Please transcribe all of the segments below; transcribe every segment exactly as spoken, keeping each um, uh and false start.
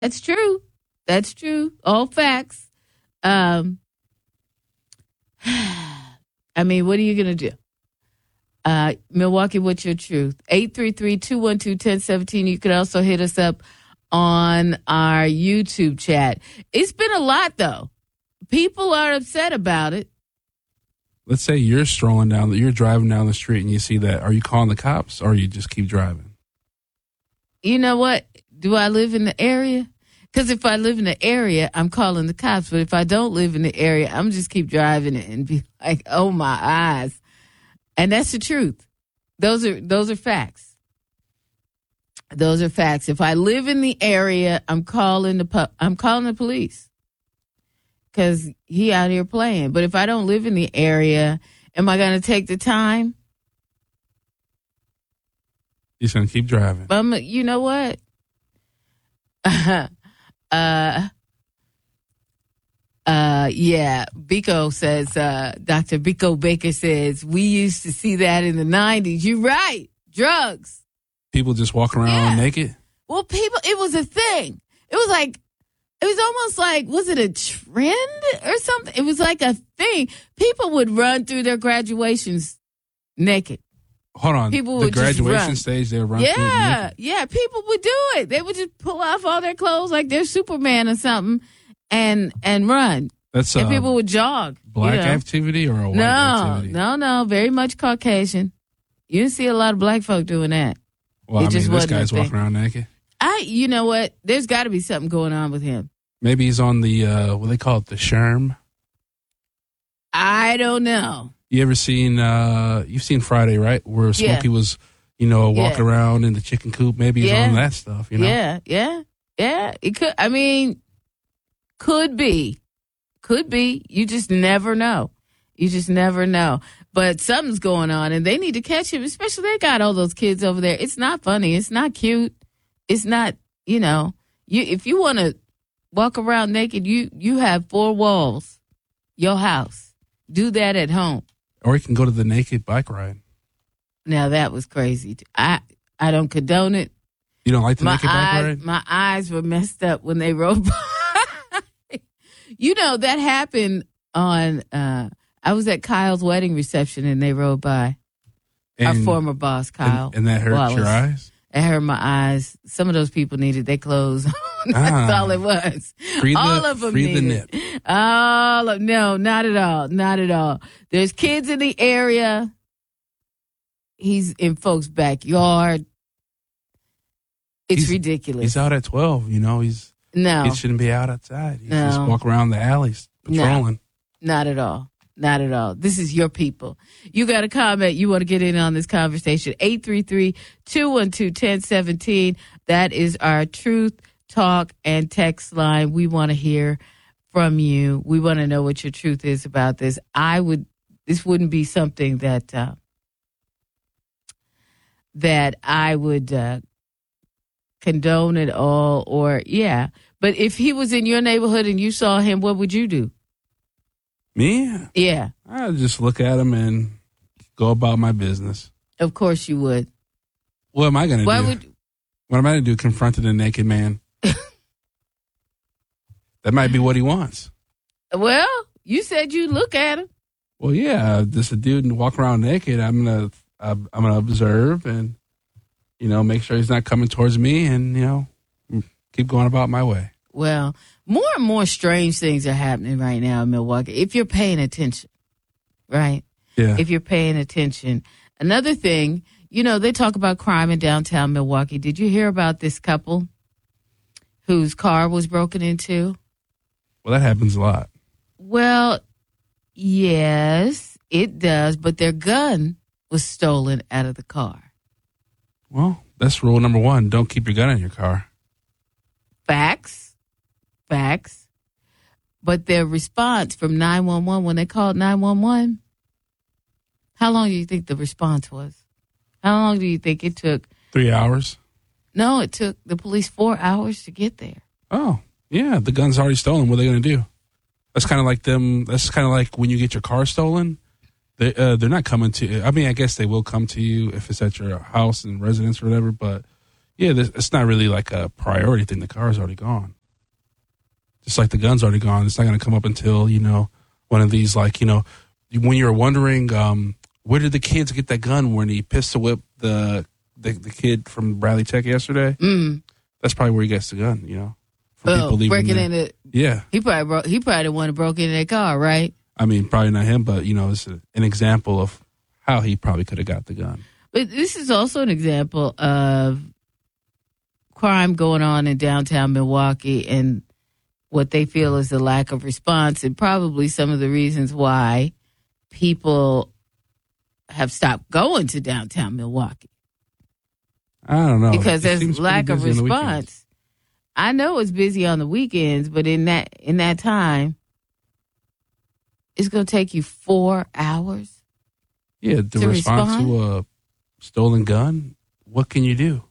That's true. That's true. All facts. Um, I mean, what are you going to do? Uh, Milwaukee, what's your truth? eight three three, two one two, one zero one seven. You can also hit us up on our YouTube chat. It's been a lot, though. People are upset about it. Let's say you're strolling down, you're driving down the street and you see that. Are you calling the cops or you just keep driving? You know what? Do I live in the area? Because if I live in the area, I'm calling the cops. But if I don't live in the area, I'm just keep driving it and be like, oh, my eyes. And that's the truth. Those are those are facts. Those are facts. If I live in the area, I'm calling the pu- I'm calling the police because he out here playing. But if I don't live in the area, am I going to take the time? He's going to keep driving. Um, you know what? uh, uh, yeah. Biko says, uh, Doctor Biko Baker says, we used to see that in the nineties. You're right. Drugs. People just walking around yeah. naked? Well, people, it was a thing. It was like, it was almost like, was it a trend or something? It was like a thing. People would run through their graduations naked. Hold on. People the would just graduation run. stage, they would run yeah, through it naked? Yeah, people would do it. They would just pull off all their clothes like they're Superman or something and and run. That's and uh, people would jog. Black you know? activity or a white no, activity? No, no, very much Caucasian. You didn't see a lot of black folk doing that. Well, it I just mean, this wasn't guy's walking around naked. I, you know what? There's got to be something going on with him. Maybe he's on the, uh, what they call it, the Sherm. I don't know. You ever seen, uh, you've seen Friday, right? Where Smokey yeah. was, you know, walking yeah. around in the chicken coop. Maybe he's yeah. on that stuff, you know? Yeah, yeah, yeah. It could, I mean, could be. Could be. You just never know. You just never know. But something's going on, and they need to catch him, especially they got all those kids over there. It's not funny. It's not cute. It's not, you know, you if you want to walk around naked, you, you have four walls, your house. Do that at home. Or you can go to the naked bike ride. Now, that was crazy. I I don't condone it. You don't like the my naked eyes, bike ride? My eyes were messed up when they rode by. You know, that happened on, uh, I was at Kyle's wedding reception and they rode by. And, Our former boss, Kyle. And, and that hurt Wallace. Your eyes? It hurt my eyes. Some of those people needed their clothes on. That's ah, all it was. Free the, all of them free needed. The nip. All of, no, not at all. Not at all. There's kids in the area. He's in folks' backyard. It's he's, ridiculous. He's out at twelve, you know. He's No. He shouldn't be out outside. He no. just walk around the alleys patrolling. No, not at all. Not at all. This is your people. You got a comment. You want to get in on this conversation. eight three three, two one two, one zero one seven. That is our Truth Talk and text line. We want to hear from you. We want to know what your truth is about this. I would, this wouldn't be something that, uh, that I would uh, condone at all or, yeah. But if he was in your neighborhood and you saw him, what would you do? Me? Yeah. I'd just look at him and go about my business. Of course you would. What am I going to do? Why would? What am I going to do? Confronting a naked man? That might be what he wants. Well, you said you look at him. Well, yeah, just a dude and walk around naked. I'm gonna, I'm gonna observe and, you know, make sure he's not coming towards me, and you know, keep going about my way. Well, more and more strange things are happening right now in Milwaukee. If you're paying attention, right? Yeah. If you're paying attention. Another thing, you know, they talk about crime in downtown Milwaukee. Did you hear about this couple whose car was broken into? Well, that happens a lot. Well, yes, it does. But their gun was stolen out of the car. Well, that's rule number one. Don't keep your gun in your car. Facts. Facts. But their response from nine one one, when they called nine one one, how long do you think the response was? How long do you think it took? Three hours. No, it took the police four hours to get there. Oh, yeah. The gun's already stolen. What are they going to do? That's kind of like them. That's kind of like when you get your car stolen. They, uh, they're not coming to you. I mean, I guess they will come to you if it's at your house and residence or whatever. But, Yeah, this, it's not really like a priority thing. The car's already gone. Just like the gun's already gone. It's not going to come up until, you know, one of these, like, you know, when you're wondering, um, where did the kids get that gun when he pistol whipped the the, the kid from Bradley Tech yesterday? Mm. That's probably where he gets the gun, you know. From Oh, breaking there. in it. Yeah. He probably broke, he probably the one who broke into that car, right? I mean, probably not him, but, you know, it's a, an example of how he probably could have got the gun. But this is also an example of crime going on in downtown Milwaukee and what they feel is the lack of response, and probably some of the reasons why people have stopped going to downtown Milwaukee. I don't know. Because It there's lack of response. I know it's busy on the weekends, but in that in that time, it's going to take you four hours. Yeah, the to response respond? to a stolen gun, what can you do?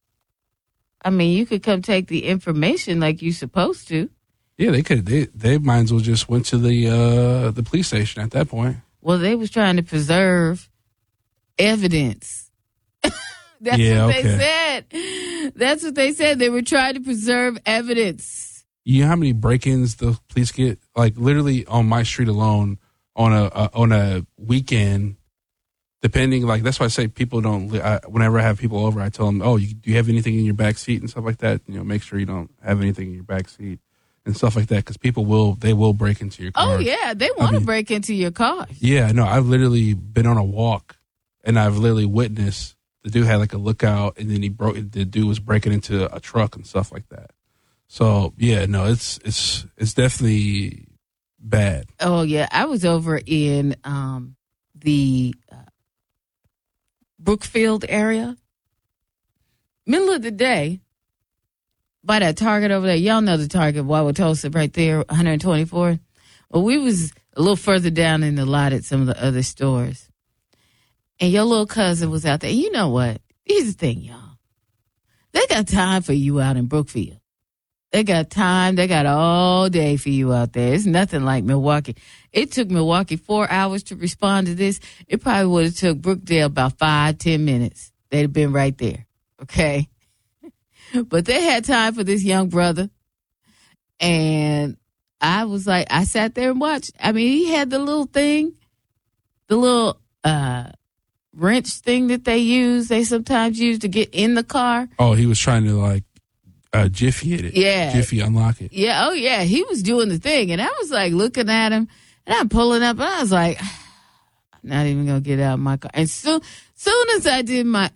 I mean, you could come take the information like you're supposed to. Yeah, they could. They they might as well just went to the uh, the police station at that point. Well, they was trying to preserve evidence. That's Yeah, what okay. they said. That's what they said. They were trying to preserve evidence. You know how many break-ins the police get? Like literally on my street alone, on a uh, on a weekend, depending. Like that's why I say people don't. li- I, whenever I have people over, I tell them, "Oh, you, do you have anything in your back seat and stuff like that? You know, make sure you don't have anything in your back seat and stuff like that, because people will they will break into your car." Oh, yeah. They want to mean- break into your cars. Yeah, no, I've literally been on a walk, and I've literally witnessed the dude had like a lookout, and then he broke. The dude was breaking into a truck and stuff like that. So yeah, no, it's it's it's definitely bad. Oh, yeah. I was over in um, the uh, Brookfield area. Middle of the day, by that Target over there. Y'all know the Target, Wauwatosa, right there, one twenty-four. Well, we was a little further down in the lot at some of the other stores. And your little cousin was out there. You know what? Here's the thing, y'all. They got time for you out in Brookfield. They got time. They got all day for you out there. It's nothing like Milwaukee. It took Milwaukee four hours to respond to this. It probably would have took Brookdale about five, ten minutes. They'd have been right there. Okay? But they had time for this young brother. And I was like, I sat there and watched. I mean, he had the little thing, the little uh, wrench thing that they use, they sometimes use to get in the car. Oh, he was trying to like uh, Jiffy it. Yeah. Jiffy unlock it. Yeah, oh yeah, he was doing the thing. And I was like looking at him, and I'm pulling up, and I was like, I'm not even going to get out of my car. And so, soon as I did my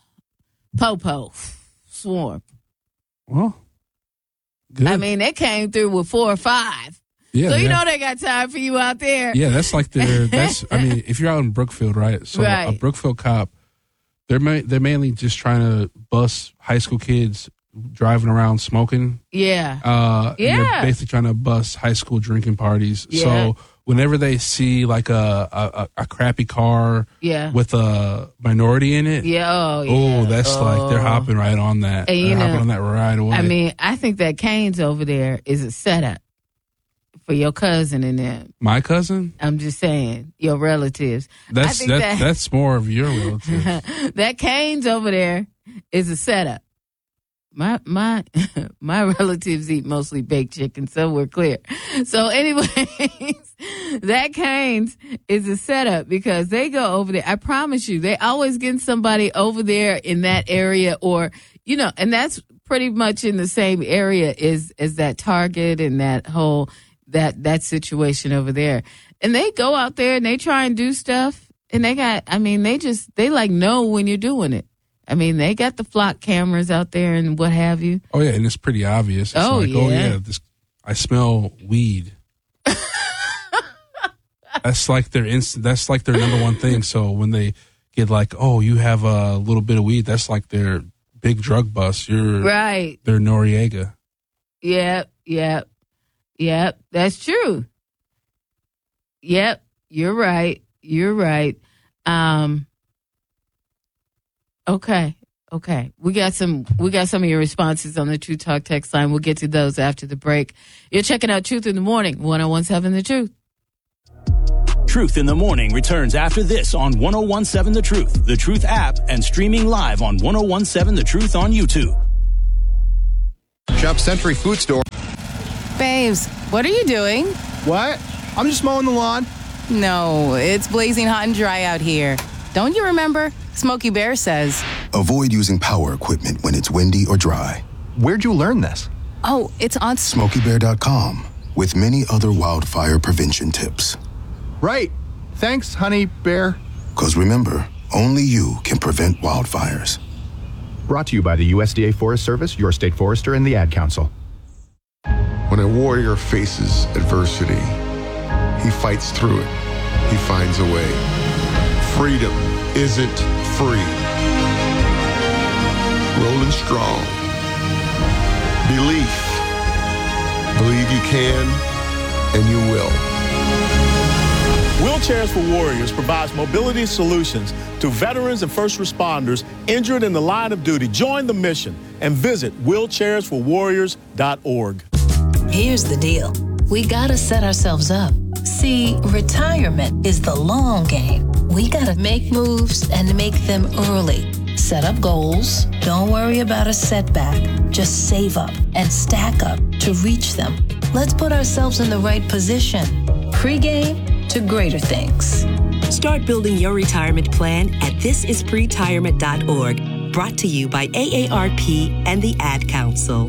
po-po, swarm. Well, good. I mean, they came through with four or five. yeah, So you yeah. know they got time for you out there. Yeah, that's like their. That's. I mean, if you're out in Brookfield, right? So Right. a Brookfield cop, they're ma- they're mainly just trying to bust high school kids driving around smoking. Yeah. Uh, and Yeah. they're basically trying to bust high school drinking parties. Yeah. So whenever they see like a a, a crappy car Yeah. with a minority in it, Yeah. Oh, yeah. oh, that's like they're Oh. hopping right on that. And, you they're know, hopping on that right away. I mean, I think that Cane's over there is a setup for your cousin and them. my cousin. I'm just saying, your relatives. That's think that, that- that's more of your relative. That Cane's over there is a setup. My my my relatives eat mostly baked chicken, so we're clear. So, anyways, that Cane's is a setup because they go over there. I promise you, they always get somebody over there in that area, or you know, and that's pretty much in the same area as as that Target and that whole that that situation over there. And they go out there and they try and do stuff, and they got. I mean, they just they like know when you're doing it. I mean, they got the flock cameras out there and what have you. Oh yeah, and it's pretty obvious. It's Oh, like, oh yeah. yeah, this I smell weed. That's like their instant. That's like their number one thing. So when they get like, oh, you have a little bit of weed, that's like their big drug bust. You're Right. They're Noriega. Yep. Yep. Yep. That's true. Yep. You're right. You're right. Um. Okay. Okay. We got some we got some of your responses on the True Talk text line. We'll get to those after the break. You're checking out Truth in the Morning, one oh one seven The Truth. Truth in the Morning returns after this on ten seventeen The Truth, The Truth app, and streaming live on ten seventeen The Truth on YouTube. Shop Century Food Store. Babes, what are you doing? What? I'm just mowing the lawn. No, it's blazing hot and dry out here. Don't you remember? Smokey Bear says. Avoid using power equipment when it's windy or dry. Where'd you learn this? Oh, it's on Smokey Bear dot com with many other wildfire prevention tips. Right. Thanks, honey bear. Because remember, only you can prevent wildfires. Brought to you by the U S D A Forest Service, your state forester, and the Ad Council. When a warrior faces adversity, he fights through it. He finds a way. Freedom isn't free. Rolling strong. Belief. Believe you can, and you will. Wheelchairs for Warriors provides mobility solutions to veterans and first responders injured in the line of duty. Join the mission and visit wheelchairs for warriors dot org. Here's the deal. We gotta set ourselves up. See, retirement is the long game. We gotta make moves and make them early. Set up goals. Don't worry about a setback. Just save up and stack up to reach them. Let's put ourselves in the right position. Pre-game to greater things. Start building your retirement plan at this is pretirement dot org. Brought to you by A A R P and the Ad Council.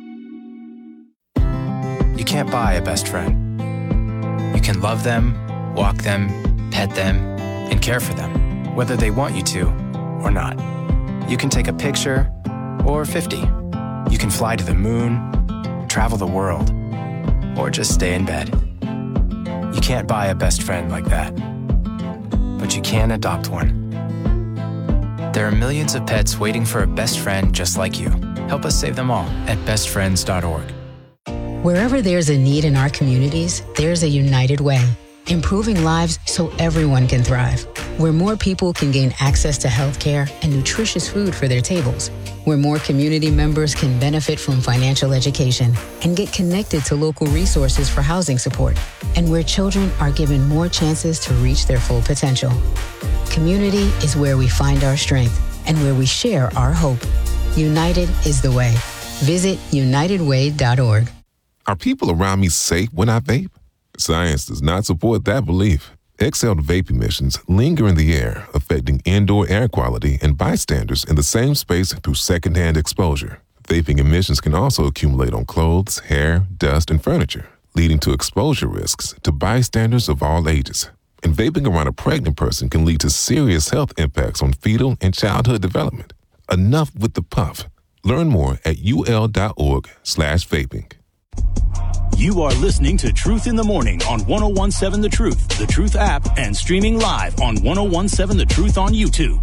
You can't buy a best friend. You can love them, walk them, pet them, and care for them, whether they want you to or not. You can take a picture or fifty. You can fly to the moon, travel the world, or just stay in bed. You can't buy a best friend like that, but you can adopt one. There are millions of pets waiting for a best friend just like you. Help us save them all at best friends dot org. Wherever there's a need in our communities, there's a United Way, improving lives so everyone can thrive. Where more people can gain access to healthcare and nutritious food for their tables. Where more community members can benefit from financial education and get connected to local resources for housing support. And where children are given more chances to reach their full potential. Community is where we find our strength and where we share our hope. United is the way. Visit united way dot org. Are people around me safe when I vape? Science does not support that belief. Exhaled vape emissions linger in the air, affecting indoor air quality and bystanders in the same space through secondhand exposure. Vaping emissions can also accumulate on clothes, hair, dust, and furniture, leading to exposure risks to bystanders of all ages. And vaping around a pregnant person can lead to serious health impacts on fetal and childhood development. Enough with the puff. Learn more at ul.org slash vaping. You are listening to Truth in the Morning on ten seventeen The Truth, The Truth app, and streaming live on ten seventeen The Truth on YouTube.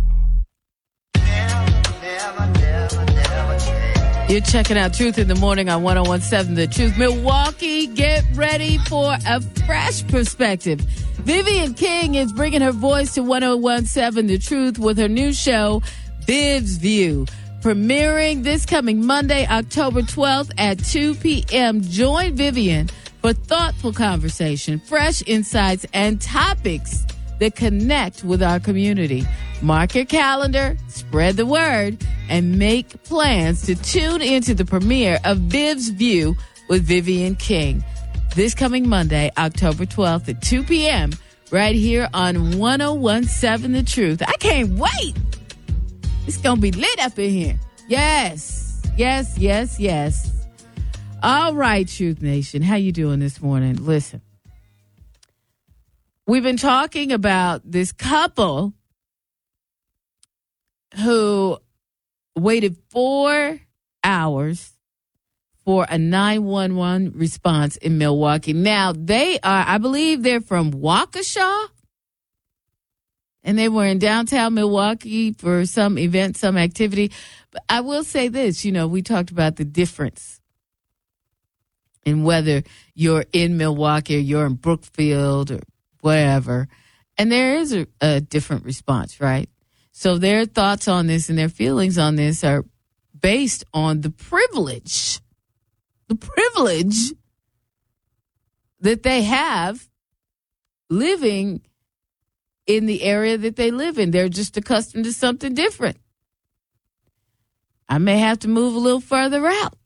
You're checking out Truth in the Morning on ten seventeen The Truth. Milwaukee, get ready for a fresh perspective. Vivian King is bringing her voice to ten seventeen The Truth with her new show, Viv's View. Premiering this coming Monday, October twelfth at two p.m. Join Vivian for thoughtful conversation, fresh insights, and topics that connect with our community. Mark your calendar, spread the word, and make plans to tune into the premiere of Viv's View with Vivian King. This coming Monday, October twelfth at two p.m. right here on ten seventeen The Truth. I can't wait. It's going to be lit up in here. Yes, yes, yes, yes. All right, Truth Nation. How you doing this morning? Listen, we've been talking about this couple who waited four hours for a nine one one response in Milwaukee. Now, they are, I believe they're from Waukesha. And they were in downtown Milwaukee for some event, some activity. But I will say this, you know, we talked about the difference in whether you're in Milwaukee or you're in Brookfield or whatever. And there is a, a different response, right? So their thoughts on this and their feelings on this are based on the privilege, the privilege that they have living in the area that they live in. They're just accustomed to something different. I may have to move a little further out.